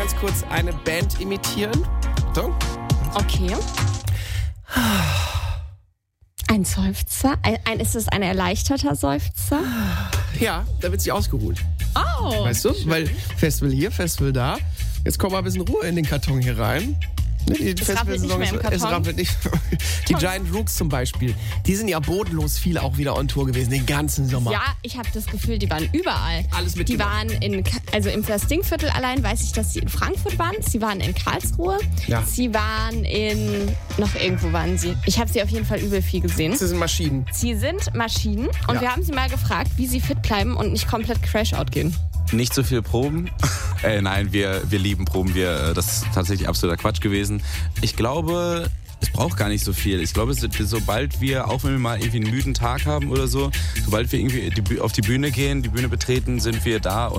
ganz kurz eine Band imitieren. So. Okay. Ein Seufzer? Ist es ein erleichterter Seufzer? Ja, da wird sich ausgeruht. Oh. Weißt du? Weil Festival hier, Festival da. Jetzt kommt mal ein bisschen Ruhe in den Karton hier rein. Die Es rappelt nicht mehr im Karton. Es rappelt nicht. Die Giant Rooks zum Beispiel, die sind ja bodenlos viele auch wieder on Tour gewesen, den ganzen Sommer. Ja, ich habe das Gefühl, die waren überall. Alles Die mitgemacht. waren also im Verstingviertel allein weiß ich, dass sie in Frankfurt waren. Sie waren in Karlsruhe. Ja. Sie waren noch irgendwo waren sie. Ich habe sie auf jeden Fall übel viel gesehen. Das sind Maschinen. Sie sind Maschinen und Ja. wir haben sie mal gefragt, wie sie fit bleiben und nicht komplett Crash-Out gehen. Nicht so viel Proben. Nein, wir lieben Proben. Das ist tatsächlich absoluter Quatsch gewesen. Ich glaube, es braucht gar nicht so viel. Ich glaube, sobald wir, auch wenn wir mal irgendwie einen müden Tag haben oder so, sobald wir irgendwie auf die Bühne gehen, die Bühne betreten, sind wir da.